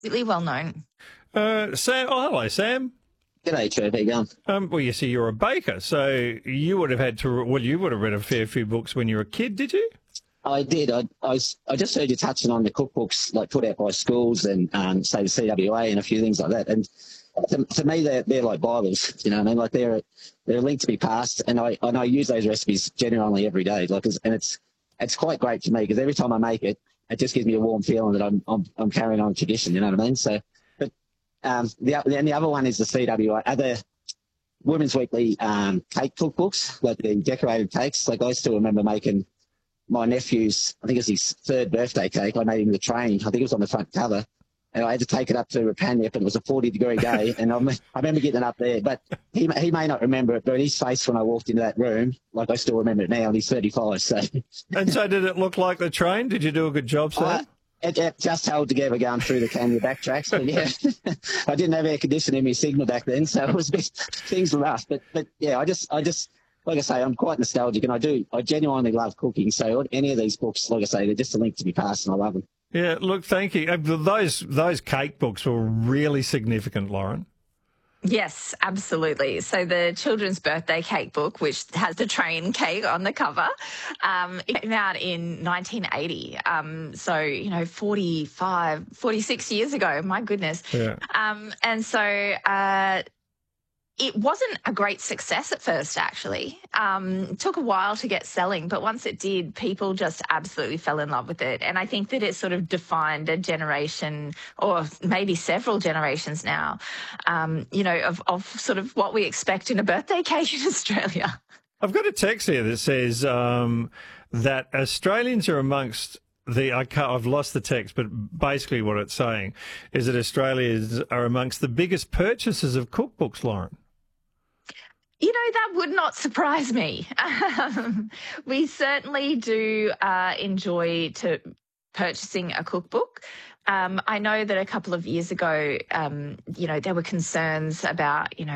Really well known. Sam, hello, Sam. G'day, Trev. How you going? Well, you see, you're a baker, so you would have you would have read a fair few books when you were a kid, did you? I did. I just heard you touching on the cookbooks like put out by schools and say the CWA and a few things like that. And to me, they're like Bibles. You know what I mean? Like they're a link to be passed, and I use those recipes genuinely every day. And it's quite great for me because every time I make it, it just gives me a warm feeling that I'm carrying on a tradition. You know what I mean? So, but the other one is the CWA, other Women's Weekly cake cookbooks, like the decorated cakes. Like I still remember making my nephew's, I think it was his third birthday cake. I made him the train. I think it was on the front cover. And I had to take it up to Rapaniap, and it was a 40-degree day. And I remember getting it up there. But he may not remember it, but his face when I walked into that room, like I still remember it now, and he's 35. So. And so did it look like the train? Did you do a good job, Sam? It just held together going through the Canberra backtracks. But yeah, I didn't have air conditioning in my Sigma back then, so it was a bit, things were rough. But yeah, I just like I say, I'm quite nostalgic, and I genuinely love cooking. So any of these books, like I say, they're just a link to be passed, and I love them. Yeah, look, thank you. Those cake books were really significant, Lauren. Yes, absolutely. So the children's birthday cake book, which has the train cake on the cover, it came out in 1980. So, 46 years ago, my goodness. Yeah. And so it wasn't a great success at first, actually. It took a while to get selling, but once it did, people just absolutely fell in love with it. And I think that it sort of defined a generation, or maybe several generations now, of sort of what we expect in a birthday cake in Australia. I've got a text here that says that Australians are amongst I've lost the text, but basically what it's saying is that Australians are amongst the biggest purchasers of cookbooks, Lauren. That would not surprise me. We certainly do enjoy purchasing a cookbook. I know that a couple of years ago, there were concerns about,